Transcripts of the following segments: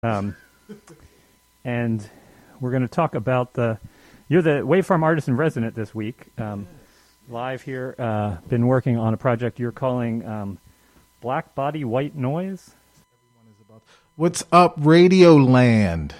Um, and we're going to talk about you're the Waveform artist in resident this week, live here. Been working on a project you're calling Black Body White Noise. What's up, Radio Land?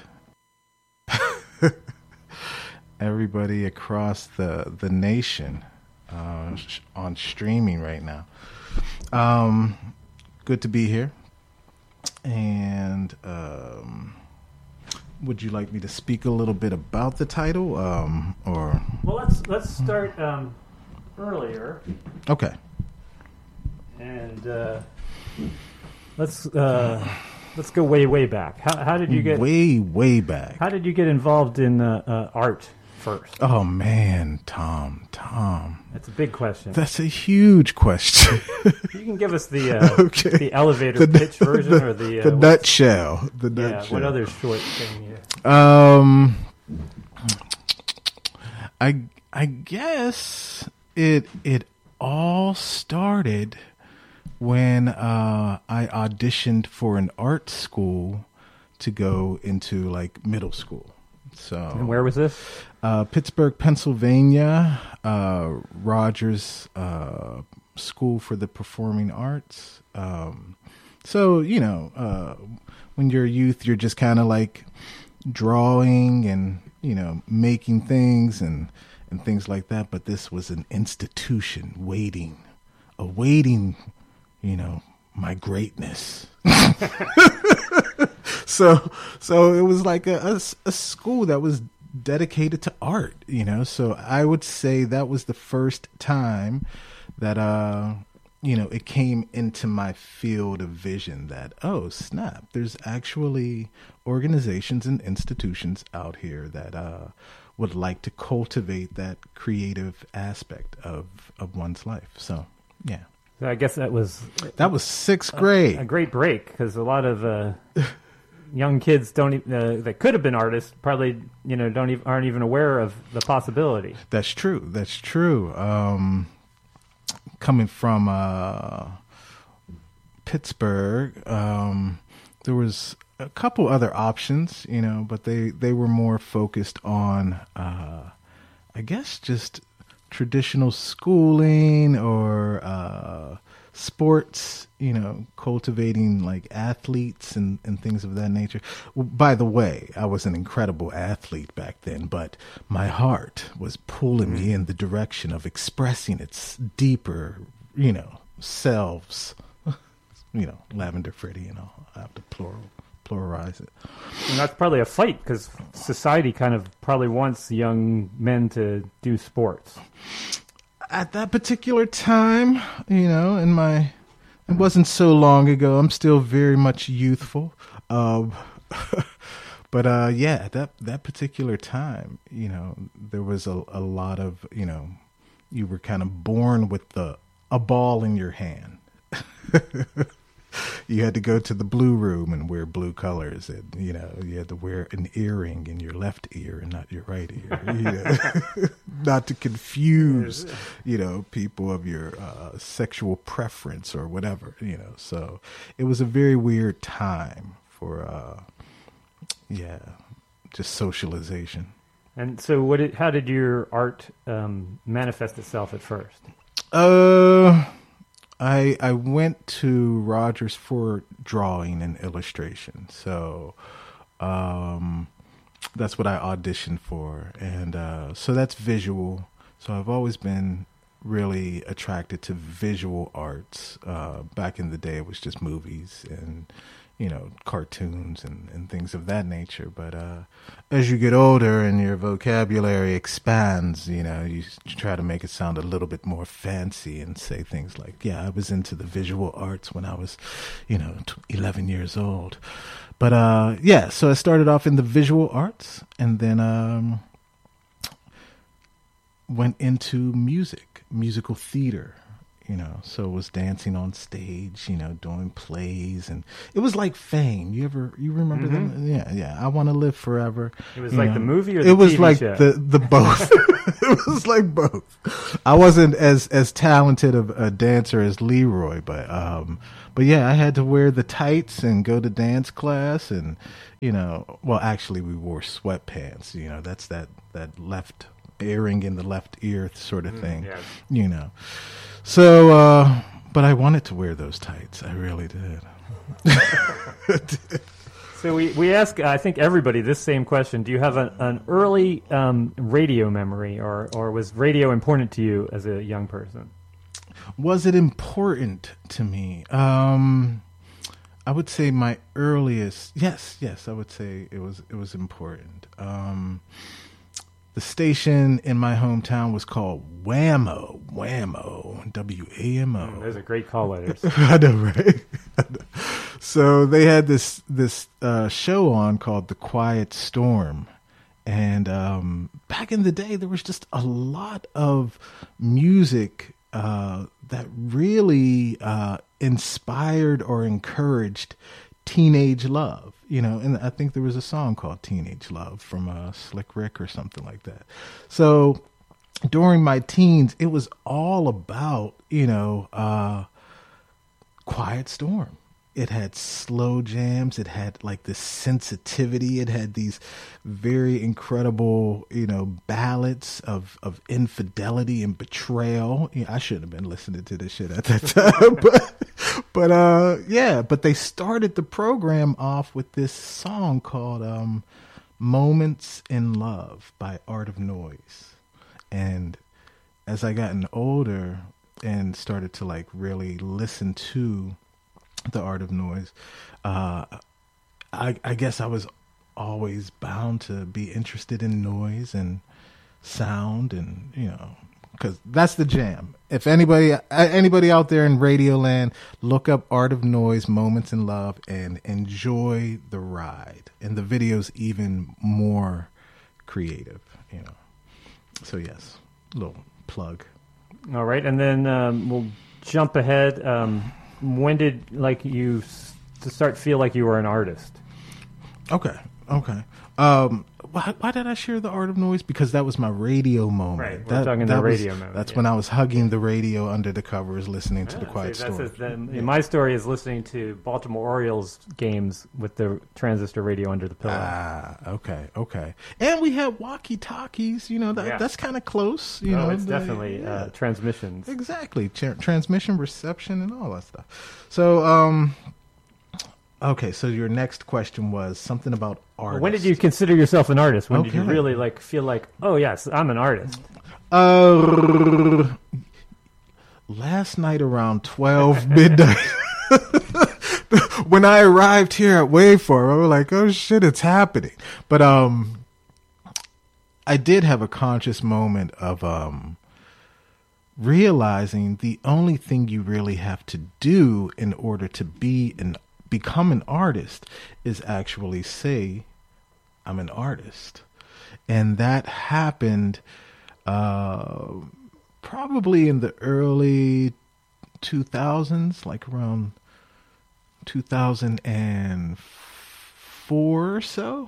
Everybody across the nation on streaming right now. Good to be here. And would you like me to speak a little bit about the title, or? Well, let's start earlier. Okay. And let's go way back. How did you get way back? How did you get involved in art first? Oh man, Tom. That's a big question. That's a huge question. You can give us the elevator pitch version or the nutshell. The nutshell. Yeah. What other short thing here? I guess it all started when I auditioned for an art school to go into like middle school. So, and where was this? Pittsburgh, Pennsylvania, Rogers School for the Performing Arts. So, when you're a youth, you're just kind of like drawing and, making things and things like that. But this was an institution awaiting, my greatness. So it was like a school that was dedicated to art, so I would say that was the first time that, it came into my field of vision that, oh, snap, there's actually organizations and institutions out here that would like to cultivate that creative aspect of one's life. So, yeah. So I guess that was sixth grade. A great break, because a lot of young kids that could have been artists probably aren't even aware of the possibility. That's true. Coming from Pittsburgh, there was a couple other options, but they were more focused on I guess just traditional schooling or sports, cultivating like athletes and things of that nature. Well, by the way, I was an incredible athlete back then, but my heart was pulling me in the direction of expressing its deeper, selves, Lavender Freddy, I have to pluralize it. And that's probably a fight, because society kind of probably wants young men to do sports. At that particular time, it wasn't so long ago. I'm still very much youthful. But that particular time, there was a lot of, you were kind of born with a ball in your hand. You had to go to the blue room and wear blue colors, and you had to wear an earring in your left ear and not your right ear, not to confuse, people of your sexual preference or whatever, So it was a very weird time for, just socialization. And so, how did your art manifest itself at first? I went to Rogers for drawing and illustration, so that's what I auditioned for, and so that's visual. So I've always been really attracted to visual arts. Back in the day, it was just movies and cartoons and things of that nature. But as you get older and your vocabulary expands, you try to make it sound a little bit more fancy and say things like, yeah, I was into the visual arts when I was, 11 years old. But so I started off in the visual arts and then went into musical theater. So it was dancing on stage, doing plays, and it was like Fame. You remember them? Yeah. I Want to Live Forever. It was like the movie, or the it was TV like show? the both. It It was like both. I wasn't as talented of a dancer as Leroy, but yeah, I had to wear the tights and go to dance class, and well, actually we wore sweatpants. That's that left earring in the left ear sort of thing. Yeah. So, but I wanted to wear those tights. I really did. So we ask, I think, everybody this same question. Do you have an early radio memory, or was radio important to you as a young person? Was it important to me? I would say my earliest, yes, I would say it was important. The station in my hometown was called Whammo, WAMO. Those are great call letters. I know, right? So they had this show on called The Quiet Storm. And back in the day, there was just a lot of music that really inspired or encouraged teenage love, and I think there was a song called Teenage Love from Slick Rick or something like that. So during my teens, it was all about, Quiet Storm. It had slow jams. It had like this sensitivity. It had these very incredible, ballads of infidelity and betrayal. I shouldn't have been listening to this shit at that time, but they started the program off with this song called Moments in Love by Art of Noise. And as I gotten older and started to like really listen to the Art of Noise, I guess I was always bound to be interested in noise and sound, and because that's the jam. If anybody out there in Radio Land, look up Art of Noise, Moments in Love, and enjoy the ride. And the video's even more creative, So yes, little plug. All right, and then we'll jump ahead. When did you start feel like you were an artist? Okay. Why did I share the Art of Noise? Because that was my radio moment. Right, we're talking the radio moment. That's when I was hugging the radio under the covers, listening to The Quiet Storm. My story is listening to Baltimore Orioles games with the transistor radio under the pillow. Okay. And we had walkie-talkies. That's kind of close. It's definitely transmissions. Exactly, transmission, reception, and all that stuff. So, okay, so your next question was something about artists. When did you consider yourself an artist? When did you really feel like, oh yes, I'm an artist? Last night around 12 midnight. When I arrived here at Waveform, I was like, oh shit, it's happening. But I did have a conscious moment of realizing the only thing you really have to do in order to become an artist is actually say, I'm an artist. And that happened probably in the early 2000s, like around 2004 or so.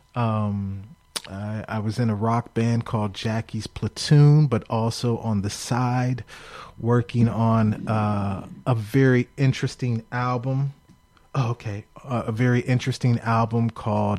I was in a rock band called Jackie's Platoon, but also on the side working on a very interesting album. A very interesting album called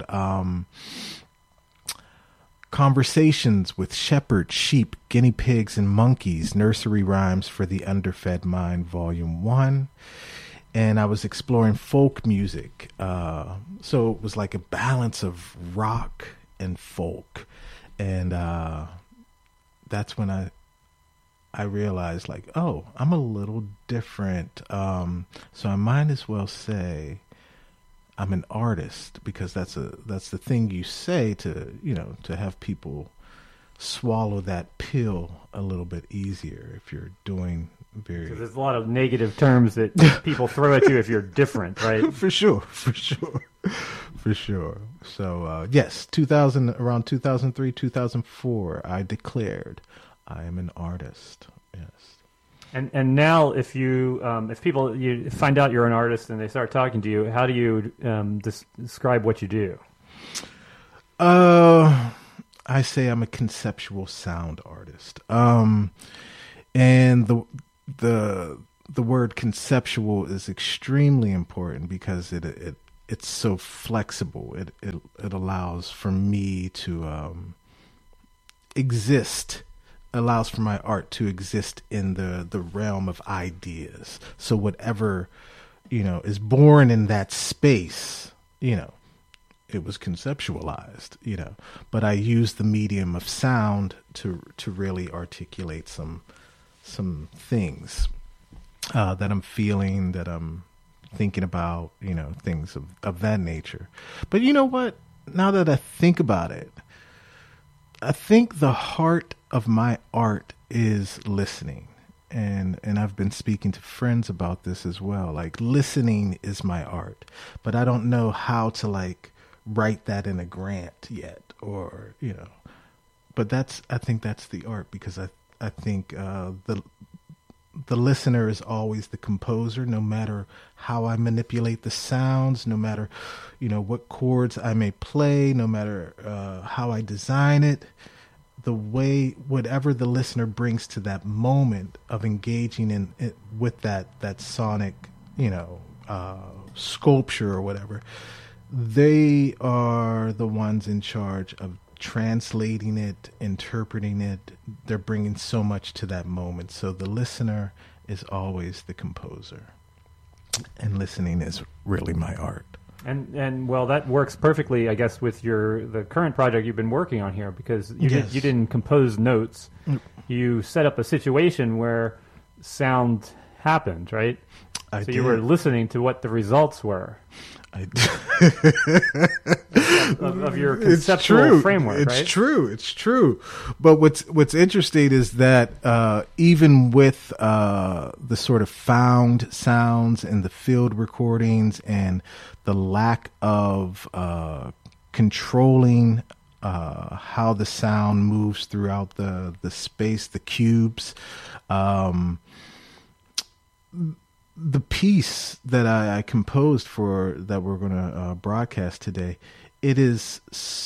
Conversations with Shepherds, Sheep, Guinea Pigs, and Monkeys, Nursery Rhymes for the Underfed Mind, Volume 1. And I was exploring folk music. So it was like a balance of rock and folk. And that's when I realized, like, oh, I'm a little different. So I might as well say I'm an artist, because that's the thing you say to have people swallow that pill a little bit easier if you're doing very. So there's a lot of negative terms that people throw at you if you're different, right? For sure. So yes, around 2003, 2004, I declared I am an artist. Yes. And now, if people you find out you're an artist and they start talking to you, how do you describe what you do? I say I'm a conceptual sound artist. And the word conceptual is extremely important because it's so flexible. It allows for me to exist, allows for my art to exist in the realm of ideas. So whatever, is born in that space, it was conceptualized, but I use the medium of sound to really articulate some things that I'm feeling, that I'm thinking about, things of that nature. But you know what? Now that I think about it, I think the heart of my art is listening. And I've been speaking to friends about this as well. Like, listening is my art, but I don't know how to write that in a grant yet, or, but I think that's the art, because I think the listener is always the composer, no matter how I manipulate the sounds, no matter, what chords I may play, no matter how I design it. The way, whatever the listener brings to that moment of engaging in it with that sonic, sculpture or whatever, they are the ones in charge of translating it, interpreting it. They're bringing so much to that moment. So the listener is always the composer, and listening is really my art. And well, that works perfectly, I guess, with the current project you've been working on here, because you didn't compose notes. You set up a situation where sound happened, right? So you were listening to what the results were. of your conceptual framework, right? It's true. But what's interesting is that even with the sort of found sounds and the field recordings and the lack of controlling how the sound moves throughout the space, the cubes, the piece that I composed for that we're going to broadcast today, it is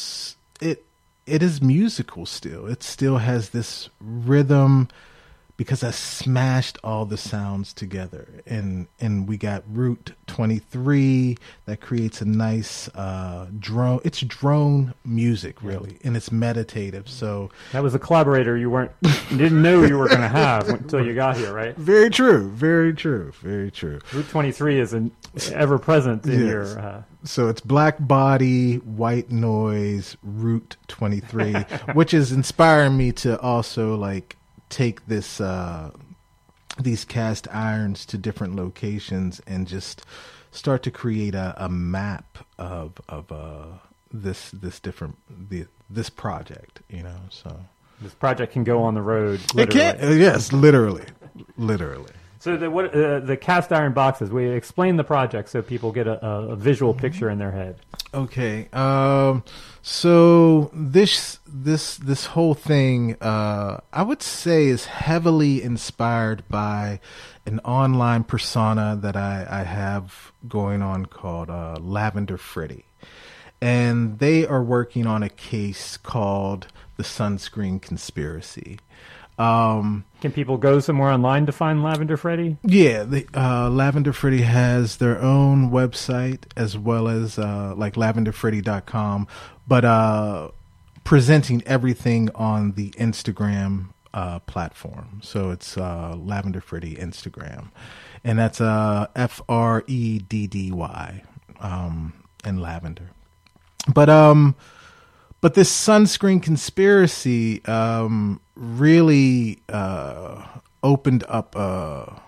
musical still. It still has this rhythm, because I smashed all the sounds together, and we got Route 23 that creates a nice drone. It's drone music, really, and it's meditative. So that was a collaborator you didn't know you were going to have until you got here, right? Very true. Route 23 is an ever present in your. So it's Black Body, White Noise, Route 23, which is inspiring me to also take this these cast irons to different locations and just start to create a map of this project, so this project can go on the road, literally. It can, yes, literally. So the cast iron boxes, we explain the project so people get a visual picture in their head. Okay. So this whole thing, I would say, is heavily inspired by an online persona that I have going on called Lavender Freddy. And they are working on a case called the Sunscreen Conspiracy. Can people go somewhere online to find Lavender Freddy? Yeah, Lavender Freddy has their own website, as well as lavenderfreddy.com, but presenting everything on the Instagram platform. So it's Lavender Freddy Instagram, and that's FREDDY and Lavender. But this Sunscreen Conspiracy really opened up a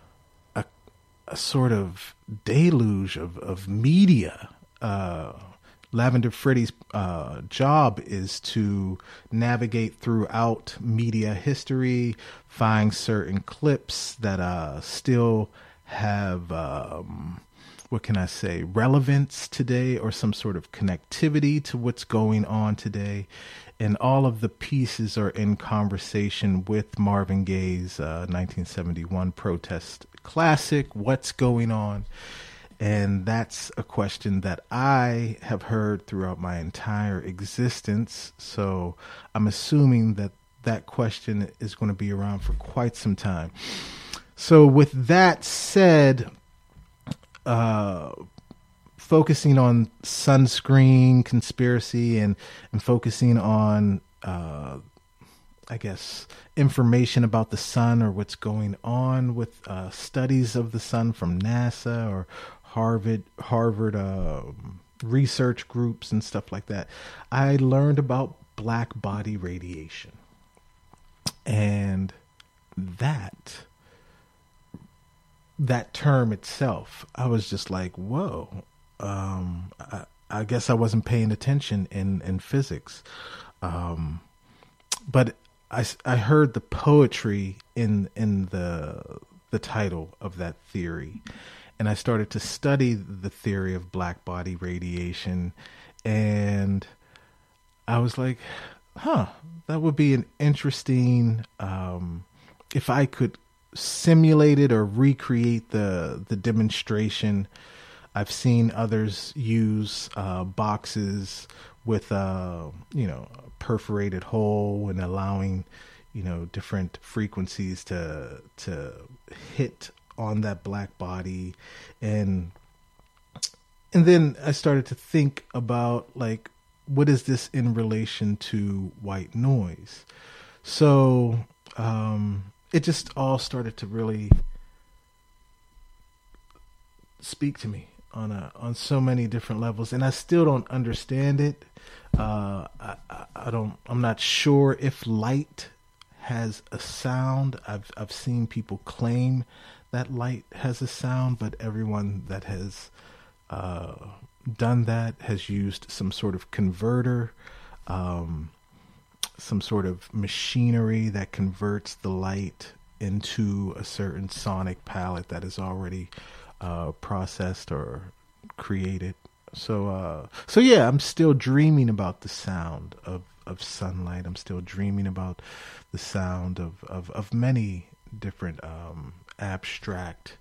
sort of deluge of media. Lavender Freddy's job is to navigate throughout media history, find certain clips that still have what can I say, relevance today, or some sort of connectivity to what's going on today. And all of the pieces are in conversation with Marvin Gaye's 1971 protest classic, What's Going On? And that's a question that I have heard throughout my entire existence. So I'm assuming that that question is going to be around for quite some time. So with that said, focusing on sunscreen conspiracy and focusing on, I guess, information about the sun or what's going on with studies of the sun from NASA or Harvard research groups and stuff like that, I learned about black body radiation. And that term itself, I was just like, whoa. I guess I wasn't paying attention in physics. But I heard the poetry in the title of that theory, and I started to study the theory of black body radiation, and I was like, that would be an interesting, if I could simulate it or recreate the demonstration. I've seen others use boxes with a perforated hole and allowing different frequencies to hit on that black body, and then I started to think about, like, what is this in relation to white noise? So it just all started to really speak to me on so many different levels, and I still don't understand it. I'm not sure if light has a sound. I've seen people claim that light has a sound, but everyone that has done that has used some sort of converter, some sort of machinery that converts the light into a certain sonic palette that is already processed or created. So yeah, I'm still dreaming about the sound of sunlight. I'm still dreaming about the sound of many different abstract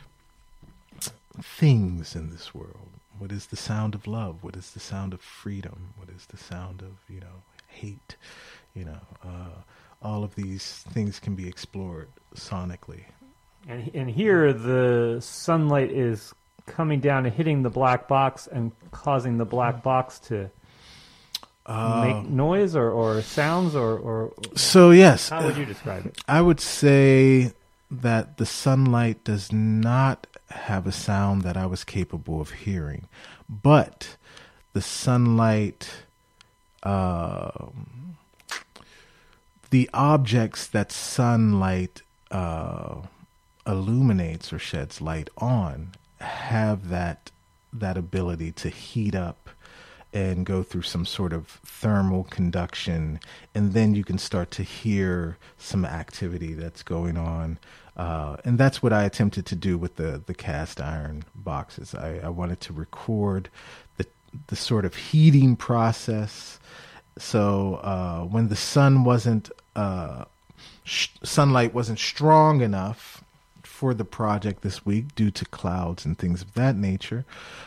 things in this world. What is the sound of love? What is the sound of freedom? What is the sound of, hate? All of these things can be explored sonically. And here the sunlight is coming down and hitting the black box and causing the black box to make noise or sounds or so yes. How would you describe it? I would say that the sunlight does not have a sound that I was capable of hearing, but the sunlight, the objects that sunlight illuminates or sheds light on have that ability to heat up and go through some sort of thermal conduction, and then you can start to hear some activity that's going on. And that's what I attempted to do with the cast iron boxes. I wanted to record the sort of heating process. So when the sunlight wasn't strong enough for the project this week due to clouds and things of that nature,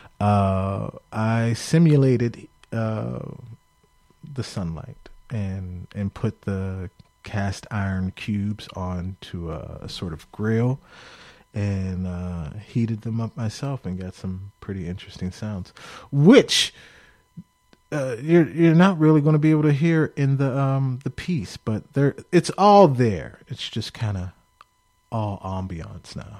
I simulated the sunlight and put the cast iron cubes onto a sort of grill and heated them up myself and got some pretty interesting sounds, which you're not really going to be able to hear in the piece, but it's all there. It's just kind of all ambiance now.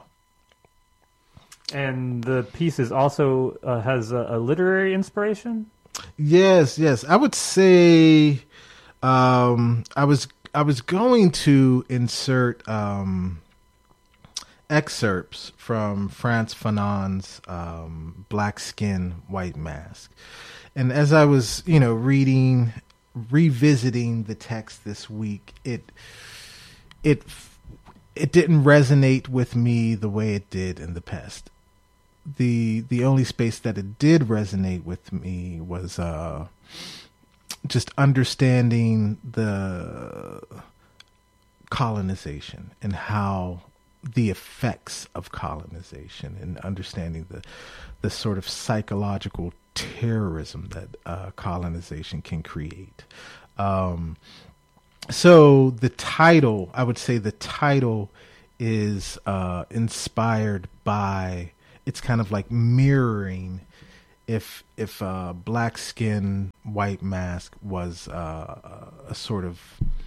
And the piece is also has a literary inspiration? Yes. I would say I was going to insert excerpts from Frantz Fanon's Black Skin, White Mask. And as I was, revisiting the text this week, it didn't resonate with me the way it did in the past. The only space that it did resonate with me was just understanding the colonization and how the effects of colonization and understanding the sort of psychological terrorism that colonization can create. So the title, I would say the title is inspired by, it's kind of like mirroring if Black Skin, White Mask was a sort of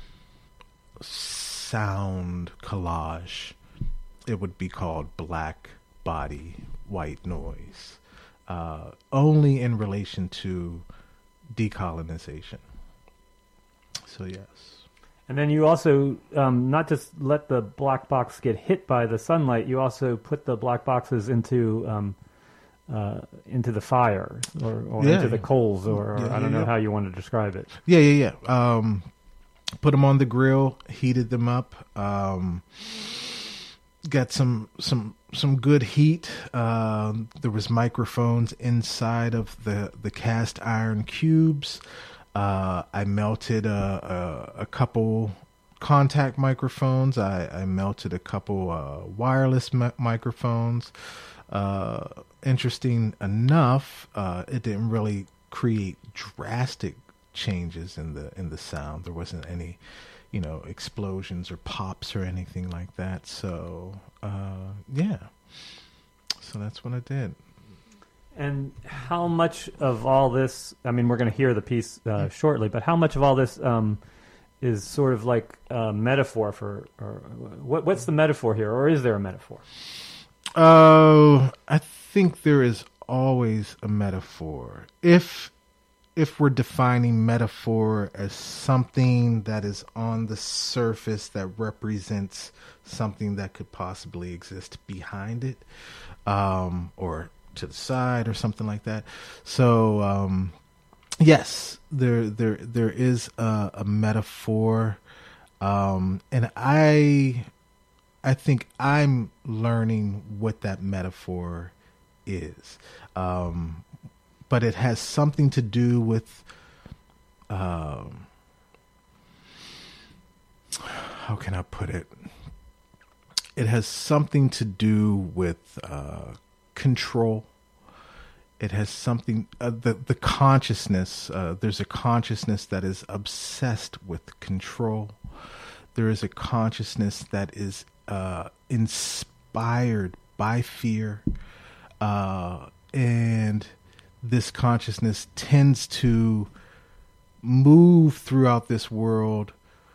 sound collage, it would be called Black Body, White Noise, only in relation to decolonization. So yes. And then you also not just let the black box get hit by the sunlight, you also put the black boxes into the fire or into the coals, or I don't know how you want to describe it. Yeah. Put them on the grill, heated them up, got some good heat. There was microphones inside of the cast iron cubes. I melted a couple contact microphones. I melted a couple wireless microphones. Interesting enough, it didn't really create drastic changes in the sound. There wasn't any, explosions or pops or anything like that. So yeah. So that's what I did. And how much of all this, I mean, we're going to hear the piece shortly, but how much of all this is sort of like a metaphor for, or what's the metaphor here, or is there a metaphor? I think there is always a metaphor. If we're defining metaphor as something that is on the surface that represents something that could possibly exist behind it, or to the side or something like that. So yes, there is a metaphor, and I think I'm learning what that metaphor is, but it has something to do with how can I put it? It has something to do with control. It has something, the consciousness, there's a consciousness that is obsessed with control. There is a consciousness that is inspired by fear. And this consciousness tends to move throughout this world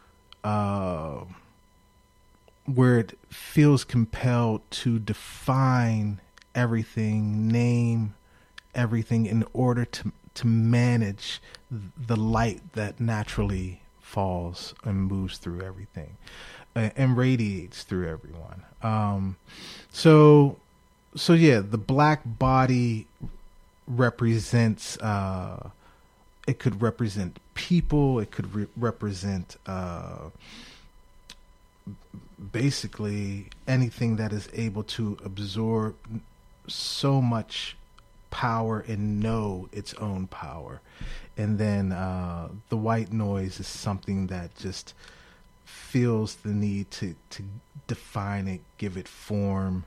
where it feels compelled to define everything, name everything in order to manage the light that naturally falls and moves through everything and radiates through everyone. So yeah, the black body represents, it could represent people, it could represent basically anything that is able to absorb so much power and know its own power. And then the white noise is something that just feels the need to define it, give it form.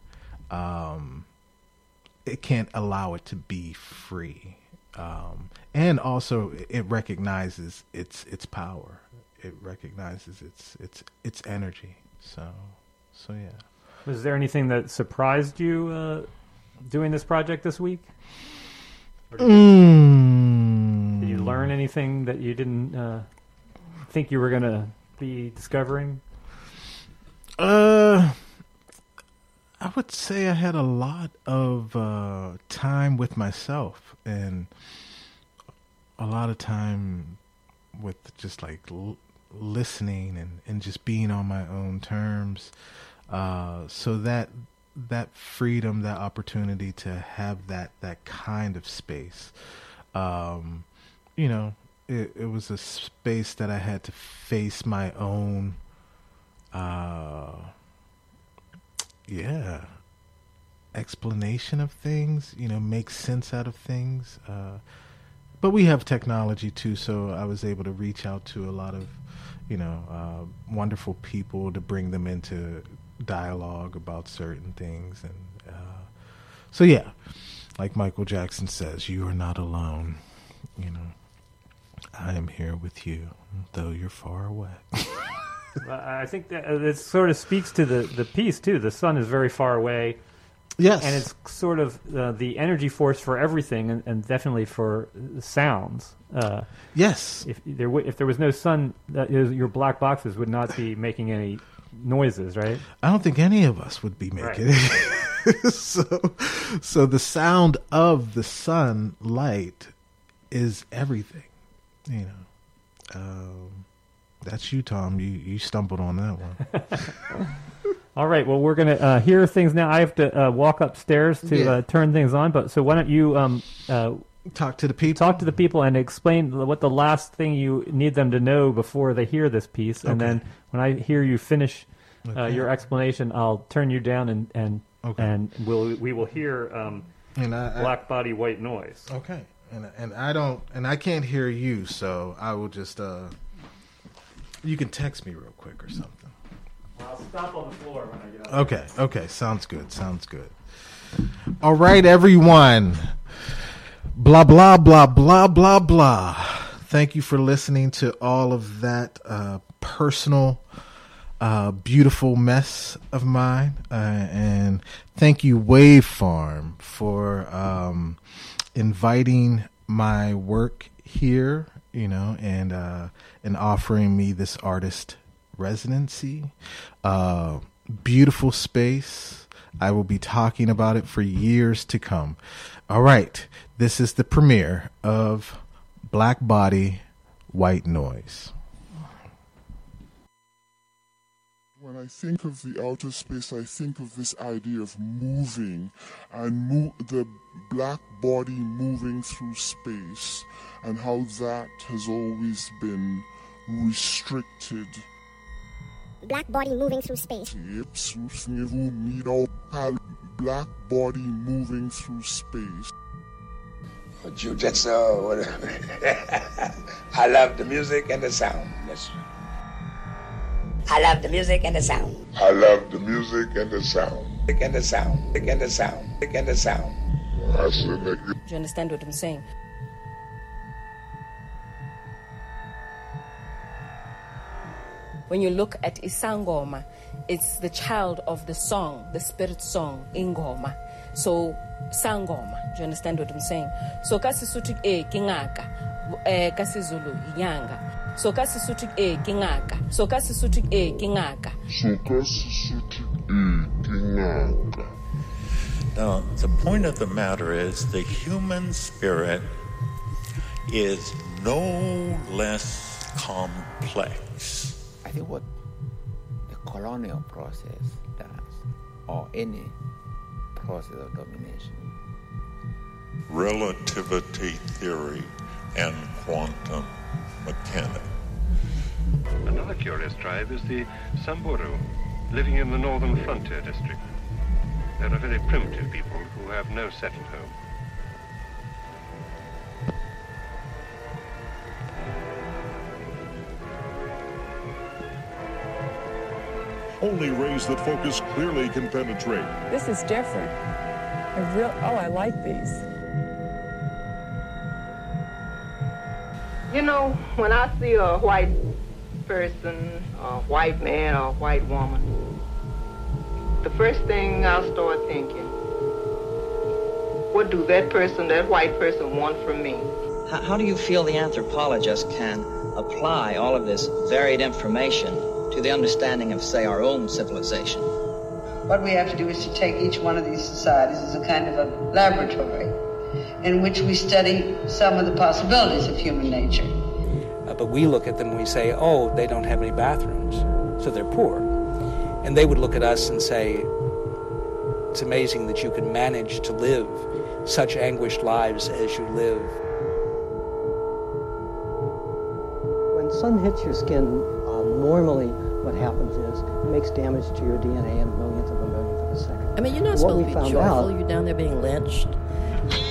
It can't allow it to be free. And also it recognizes its power. It recognizes its energy. So yeah. Was there anything that surprised you doing this project this week? Did you learn anything that you didn't think you were going to be discovering? I would say I had a lot of time with myself and a lot of time with just like listening and just being on my own terms. So that freedom, that opportunity to have that kind of space, it was a space that I had to face my own, explanation of things, make sense out of things. But we have technology too, so I was able to reach out to a lot of, wonderful people to bring them into dialogue about certain things. And so, yeah, like Michael Jackson says, you are not alone. You know, I am here with you, though you're far away. I think that it sort of speaks to the piece, too. The sun is very far away. Yes. And it's sort of the energy force for everything, and definitely for sounds. Yes. If there was no sun, your black boxes would not be making any noises, right? I don't think any of us would be making it. So the sound of the sunlight is everything, you know. That's you, Tom. You stumbled on that one. All right. Well, we're going to hear things now. I have to walk upstairs to turn things on. But so why don't you talk to the people? Talk to the people and explain what the last thing you need them to know before they hear this piece. And then when I hear you finish your explanation, I'll turn you down and we will hear Black Body White Noise. Okay. And I can't hear you, so I will just you can text me real quick or something. I'll stop on the floor when I get out. Okay. Sounds good. All right, everyone. Blah, blah, blah, blah, blah, blah. Thank you for listening to all of that personal, beautiful mess of mine. And thank you, Wave Farm, for inviting my work here, you know, and offering me this artist residency. Beautiful space. I will be talking about it for years to come. All right. This is the premiere of Black Body White Noise. When I think of the outer space, I think of this idea of moving and the black body moving through space, and how that has always been restricted. Black body moving through space. Black body moving through space. Jiu-jitsu, I love the music and the sound. That's right. I love the music and the sound. I love the music and the sound. And the sound. And the sound. And the sound. Do you understand what I'm saying? When you look at Isangoma, it's the child of the song, the spirit song, Ingoma. So, Sangoma. Do you understand what I'm saying? So, Kasisutu Kingaka, Kasizulu Yanga. So, Kasisutu Kingaka. So, Kasisutu Kingaka. So, Kasisutu Kingaka. Now, the point of the matter is the human spirit is no less complex. I think what the colonial process does, or any process of domination. Relativity theory and quantum mechanics. Another curious tribe is the Samburu, living in the northern frontier district. They're a very primitive people who have no settled home. Only rays that focus clearly can penetrate. This is different. I like these. You know, when I see a white person, a white man or a white woman, the first thing I'll start thinking, what do that white person want from me? How do you feel the anthropologist can apply all of this varied information to the understanding of, say, our own civilization? What we have to do is to take each one of these societies as a kind of a laboratory in which we study some of the possibilities of human nature. But we look at them and we say, oh, they don't have any bathrooms, so they're poor. And they would look at us and say, it's amazing that you can manage to live such anguished lives as you live. When sun hits your skin, normally what happens is it makes damage to your DNA in millionths of a millionth of a second. I mean, you're not supposed to be joyful. You're down there being lynched.